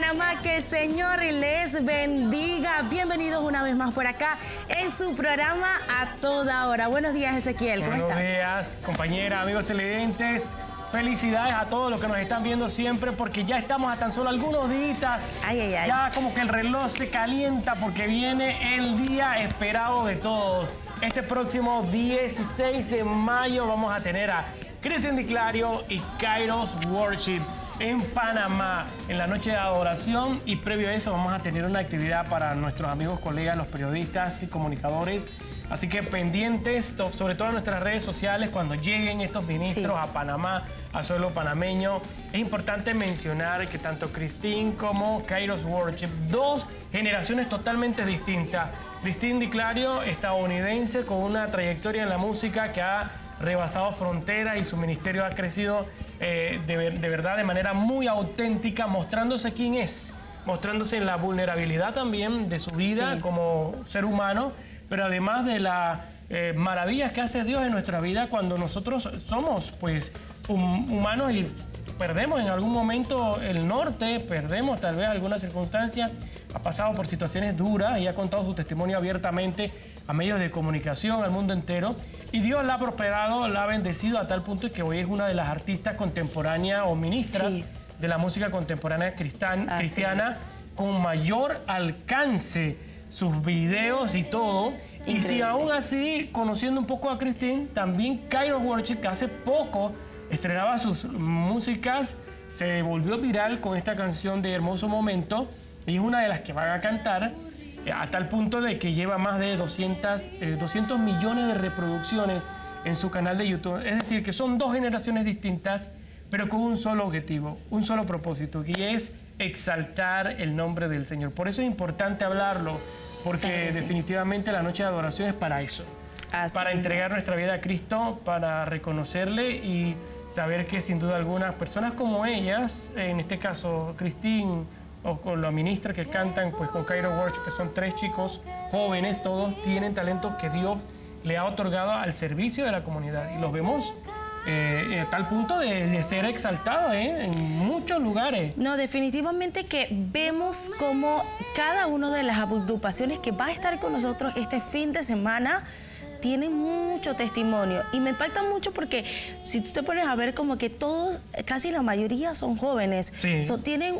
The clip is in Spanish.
Panamá, que el Señor les bendiga. Bienvenidos una vez más por acá en su programa A Toda Hora. Buenos días, Ezequiel, ¿cómo estás? Buenos días, compañera, amigos televidentes. Felicidades a todos los que nos están viendo siempre, porque ya estamos a tan solo algunos días. Ya como que el reloj se calienta porque viene el día esperado de todos. Este próximo 16 de mayo vamos a tener a Cristian Di Clario y Kairos Worship en Panamá, en la noche de adoración, y previo a eso vamos a tener una actividad para nuestros amigos, colegas, los periodistas y comunicadores. Así que pendientes, sobre todo en nuestras redes sociales, cuando lleguen estos ministros a Panamá, a suelo panameño. Es importante mencionar que tanto Cristian como Kairos Worship, dos generaciones totalmente distintas. Cristian Di Clario, estadounidense, con una trayectoria en la música que ha rebasado fronteras, y su ministerio ha crecido de verdad de manera muy auténtica, mostrándose quién es, mostrándose en la vulnerabilidad también de su vida como ser humano, pero además de las maravillas que hace Dios en nuestra vida cuando nosotros somos pues humanos y perdemos en algún momento el norte, perdemos tal vez alguna circunstancia, ha pasado por situaciones duras y ha contado su testimonio abiertamente a medios de comunicación, al mundo entero, y Dios la ha prosperado, la ha bendecido a tal punto que hoy es una de las artistas contemporáneas o ministras de la música contemporánea cristiana con mayor alcance, sus videos y todo. Increíble. Y si aún así, conociendo un poco a Cristian, también Kairos Worship, que hace poco estrenaba sus músicas, se volvió viral con esta canción de Hermoso Momento, y es una de las que van a cantar, a tal punto de que lleva más de 200 millones de reproducciones en su canal de YouTube. Es decir, que son dos generaciones distintas, pero con un solo objetivo, un solo propósito, y es exaltar el nombre del Señor. Por eso es importante hablarlo, porque definitivamente la noche de adoración es para eso. Para entregar nuestra vida a Cristo, para reconocerle y saber que sin duda alguna personas como ellas, en este caso Cristian o con la ministra que cantan pues con Kairos Worship, que son tres chicos jóvenes, todos tienen talento que Dios le ha otorgado al servicio de la comunidad, y los vemos a tal punto de ser exaltados en muchos lugares. No, definitivamente que vemos como cada una de las agrupaciones que va a estar con nosotros este fin de semana tienen mucho testimonio, y me impacta mucho porque si tú te pones a ver, como que todos, casi la mayoría son jóvenes, tienen